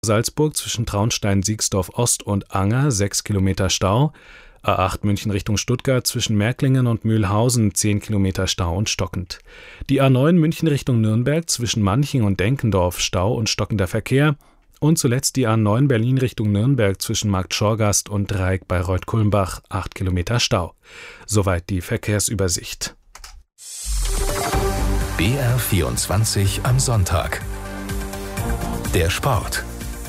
Salzburg zwischen Traunstein-Siegsdorf Ost und Anger 6 Kilometer Stau. A8 München Richtung Stuttgart zwischen Märklingen und Mühlhausen 10 Kilometer Stau und stockend. Die A9 München Richtung Nürnberg zwischen Manching und Denkendorf Stau und stockender Verkehr. Und zuletzt die A9 Berlin Richtung Nürnberg zwischen Markt Schorgast und Dreieck bei Reut-Kulmbach 8 Kilometer Stau. Soweit die Verkehrsübersicht. BR24 am Sonntag. Der Sport.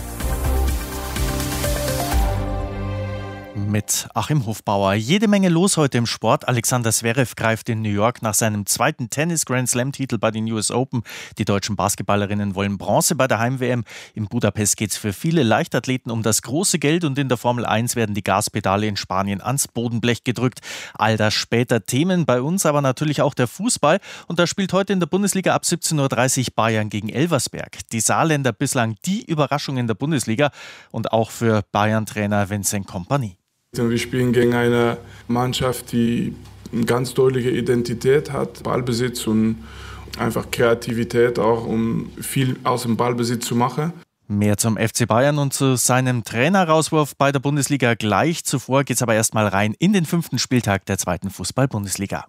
Mit Achim Hofbauer. Jede Menge los heute im Sport. Alexander Zverev greift in New York nach seinem zweiten Tennis-Grand-Slam-Titel bei den US Open. Die deutschen Basketballerinnen wollen Bronze bei der Heim-WM. In Budapest geht es für viele Leichtathleten um das große Geld und in der Formel 1 werden die Gaspedale in Spanien ans Bodenblech gedrückt. All das später Themen, bei uns aber natürlich auch der Fußball. Und da spielt heute in der Bundesliga ab 17.30 Uhr Bayern gegen Elversberg. Die Saarländer bislang die Überraschung in der Bundesliga und auch für Bayern-Trainer Vincent Kompany. Wir spielen gegen eine Mannschaft, die eine ganz deutliche Identität hat, Ballbesitz und einfach Kreativität auch, um viel aus dem Ballbesitz zu machen. Mehr zum FC Bayern und zu seinem Trainerauswurf bei der Bundesliga gleich. Zuvor geht es aber erstmal rein in den 5. Spieltag der 2. Fußball-Bundesliga.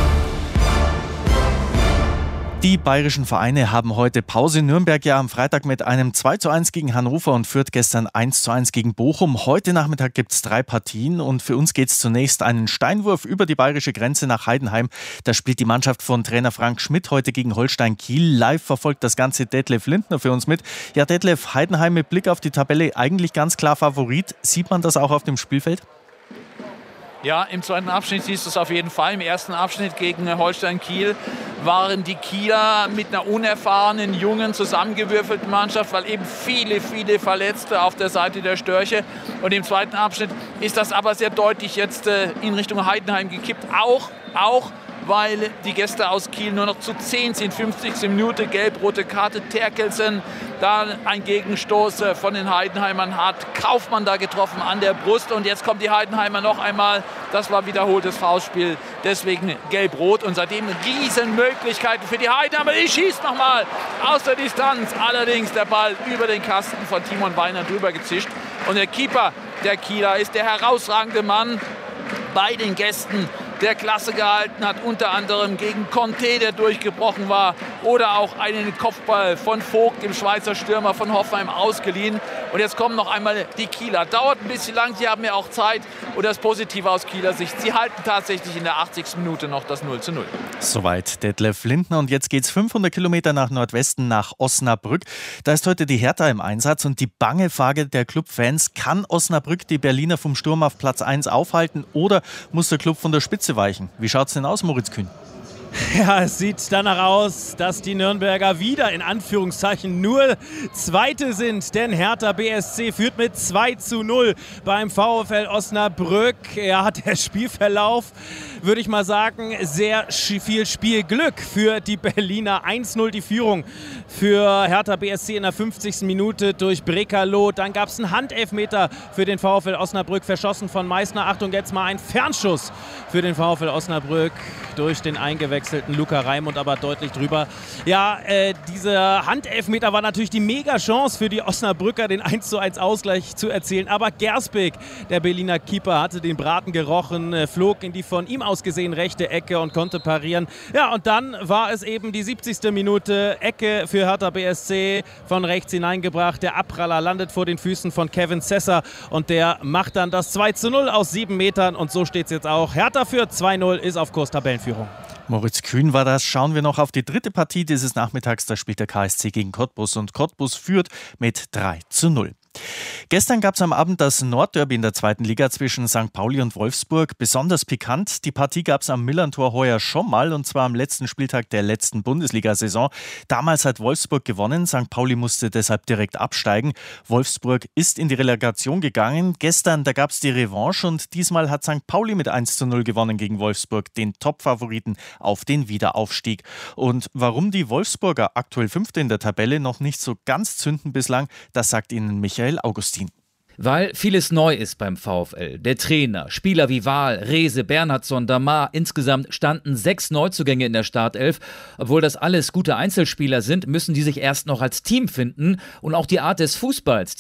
Die bayerischen Vereine haben heute Pause. Nürnberg ja am Freitag mit einem 2:1 gegen Hannover und Fürth gestern 1:1 gegen Bochum. Heute Nachmittag gibt es 3 Partien und für uns geht es zunächst einen Steinwurf über die bayerische Grenze nach Heidenheim. Da spielt die Mannschaft von Trainer Frank Schmidt heute gegen Holstein Kiel. Live verfolgt das Ganze Detlef Lindner für uns mit. Ja, Detlef, Heidenheim mit Blick auf die Tabelle eigentlich ganz klar Favorit. Sieht man das auch auf dem Spielfeld? Ja, im zweiten Abschnitt siehst du es auf jeden Fall. Im ersten Abschnitt gegen Holstein Kiel waren die Kieler mit einer unerfahrenen, jungen, zusammengewürfelten Mannschaft, weil eben viele Verletzte auf der Seite der Störche. Und im zweiten Abschnitt ist das aber sehr deutlich jetzt in Richtung Heidenheim gekippt. Auch weil die Gäste aus Kiel nur noch zu 10 sind. 50. Minute, gelb-rote Karte, Terkelsen. Da ein Gegenstoß von den Heidenheimern hat Kaufmann da getroffen an der Brust. Und jetzt kommt die Heidenheimer noch einmal. Das war wiederholtes Foulspiel. Deswegen gelb-rot. Und seitdem Riesenmöglichkeiten für die Heidenheimer. Die schießt nochmal aus der Distanz. Allerdings der Ball über den Kasten von Timon Weiner drüber gezischt. Und der Keeper der Kieler ist der herausragende Mann bei den Gästen, der Klasse gehalten hat, unter anderem gegen Conte, der durchgebrochen war, oder auch einen Kopfball von Vogt, dem Schweizer Stürmer von Hoffenheim, ausgeliehen. Und jetzt kommen noch einmal die Kieler. Dauert ein bisschen lang, sie haben ja auch Zeit. Und das Positive aus Kieler Sicht, sie halten tatsächlich in der 80. Minute noch das 0:0. Soweit Detlef Lindner. Und jetzt geht es 500 Kilometer nach Nordwesten, nach Osnabrück. Da ist heute die Hertha im Einsatz und die bange Frage der Clubfans: Kann Osnabrück die Berliner vom Sturm auf Platz 1 aufhalten oder muss der Club von der Spitze weichen? Wie schaut es denn aus, Moritz Kühn? Ja, es sieht danach aus, dass die Nürnberger wieder in Anführungszeichen nur Zweite sind, denn Hertha BSC führt mit 2:0 beim VfL Osnabrück. Ja, der Spielverlauf, würde ich mal sagen, sehr viel Spielglück für die Berliner. 1:0 die Führung für Hertha BSC in der 50. Minute durch Brekalo. Dann gab es einen Handelfmeter für den VfL Osnabrück, verschossen von Meißner. Achtung, jetzt mal ein Fernschuss für den VfL Osnabrück durch den eingewechselten Luca Raimund, aber deutlich drüber. Ja, dieser Handelfmeter war natürlich die Mega-Chance für die Osnabrücker, den 1:1 Ausgleich zu erzielen. Aber Gersbeck, der Berliner Keeper, hatte den Braten gerochen, flog in die von ihm aus gesehen rechte Ecke und konnte parieren. Ja, und dann war es eben die 70. Minute, Ecke für Hertha BSC, von rechts hineingebracht. Der Abpraller landet vor den Füßen von Kevin Sesser und der macht dann das 2:0 aus 7 Metern. Und so steht es jetzt auch. Hertha führt 2:0, ist auf Kurs Tabellenführung. Moritz Kühn war das. Schauen wir noch auf die dritte Partie dieses Nachmittags. Da spielt der KSC gegen Cottbus und Cottbus führt mit 3:0. Gestern gab es am Abend das Nordderby in der 2. Liga zwischen St. Pauli und Wolfsburg. Besonders pikant. Die Partie gab es am Millerntor heuer schon mal, und zwar am letzten Spieltag der letzten Bundesliga-Saison. Damals hat Wolfsburg gewonnen. St. Pauli musste deshalb direkt absteigen. Wolfsburg ist in die Relegation gegangen. Gestern, da gab es die Revanche und diesmal hat St. Pauli mit 1:0 gewonnen gegen Wolfsburg, den Top-Favoriten auf den Wiederaufstieg. Und warum die Wolfsburger aktuell Fünfte in der Tabelle noch nicht so ganz zünden bislang, das sagt Ihnen Michael Augustin. Weil vieles neu ist beim VfL. Der Trainer, Spieler wie Wahl, Rehse, Bernhardsson, Damar. Insgesamt standen 6 Neuzugänge in der Startelf. Obwohl das alles gute Einzelspieler sind, müssen die sich erst noch als Team finden. Und auch die Art des Fußballs,